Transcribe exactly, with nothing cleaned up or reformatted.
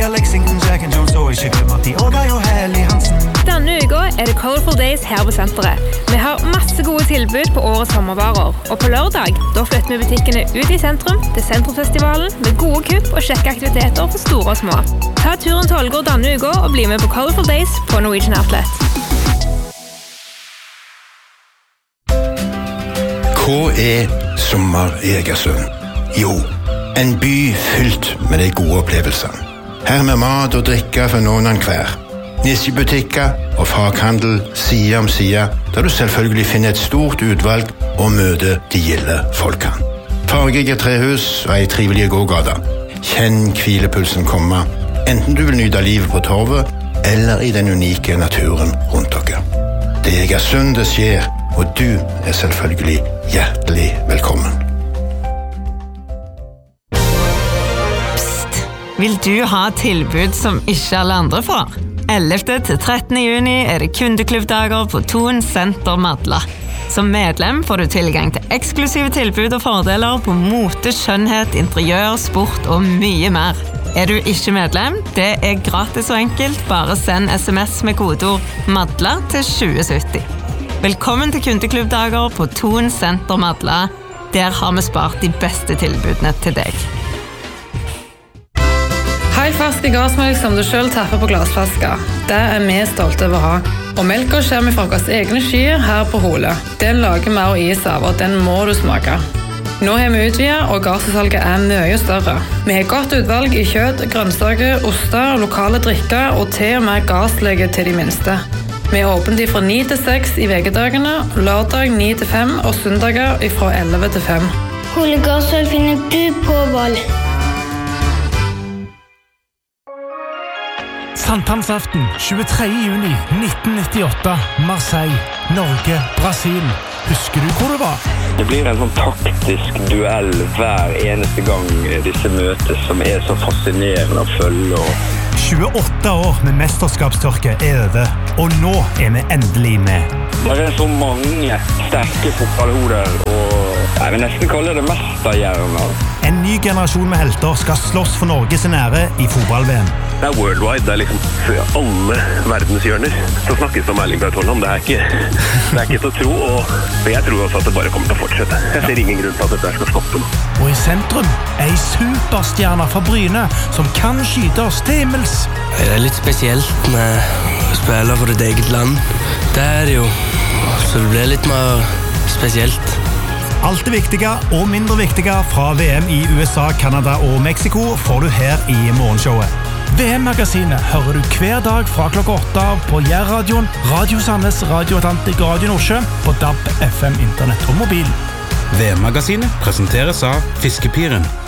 Pia Lexington, Jack and Jones, og ikke glem at de også er jo Helly Hansen. Denne uka er det Colorful Days her på senteret. Vi har masse gode tilbud på årets sommervarer, og på lørdag da flytter vi butikkene ut i sentrum til Sentrumfestivalen med gode kupp og kjekke aktiviteter for store og små. Ta turen til Ålgård denne uka og bli med på Colorful Days på Norwegian Outlet. Hva er sommer i Egersund? Jo, en by fylt med de gode opplevelsene. Her med mat og drikke for noen av hver. Nisjebutikker og faghandel side om side, der du selvfølgelig finner et stort utvalg og møter de gilde folkene. Fargige trehus og ei trivelig gågata. Kjenn hvilepulsen komme, enten du vil nyte livet på torvet, eller i den unike naturen rundt dere. Det er Egersund det skjer, og du er selvfølgelig hjertelig velkommen. Psst! Vil du ha tilbud som ikke alle andre får? ellevte til trettende juni er det kundeklubbdager på Thon Senter Madla. Som medlem får du tilgang til eksklusive tilbud og fordeler på mote, skjønnhet, interiør, sport og mye mer. Er du ikke medlem? Det er gratis og enkelt. Bare send sms med kodeord MADLA til tjue sytti. Velkommen til kundeklubbdager på Thon Senter Madla. Der har vi spart de beste tilbudene til deg. Helt ferske gassmelk som du selv tapper på glassflasker. Det er vi stolte over å ha. Og melka kommer fra våre egne skyer her på Hole. Den lager vi også is av, og den må du smake. Nå har vi utvidet, og gassalget er mye større. Vi har godt utvalg i kjøtt, grønnsaker, oster, lokale drikker og til og med gasslege til de minste. Vi er åpent fra ni til seks i vekedagene, lørdag ni til fem og søndager fra elleve til fem. Hole gassel finner du på Val. Sankthansaften, tjuetredje juni nitten nittiåtte, Marseille, Norge, Brasil. Husker du hvor det var? Det blir en sånn taktisk duell hver eneste gang disse møtes, som er så fascinerende å følge. tjueåtte år med mesterskapstørke er over, og nå er vi endelig med. Det er så mange sterke fotballhoder, og jeg vil nesten kalle det mesterhjerner. En ny generasjon med helter skal slåss for Norges ære i fotball-V M. Det er worldwide, det er liksom for alle verdenshjørner. Så snakkes det om Erling Braut Haaland, det er ikke, det er ikke til å tro, og jeg tror også at det bare kommer til å fortsette. Jeg ser ingen grunn til at dette skal stoppe. Og i sentrum er en superstjerne fra Bryne som kan skyte oss til himmels. Det er litt spesielt med å spille for ditt eget land. Det er det jo, så det blir litt mer spesielt. Alt det viktige og mindre viktige fra V M i U S A, Canada og Mexico får du her i morgenshowet. V M-magasinet hører du hver dag fra klokka åtte på Jærradioen, Radio Sandnes, Radio Atlantik og Radio Nordsjø på D A B, F M, internett og mobil. V M-magasinet presenteres av Fiskepiren.